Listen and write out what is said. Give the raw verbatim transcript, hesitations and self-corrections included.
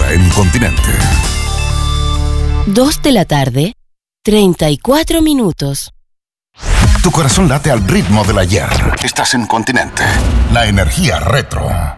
hora en Continente. Dos de la tarde, treinta y cuatro minutos. Tu corazón late al ritmo del ayer. Estás en Continente. La energía retro.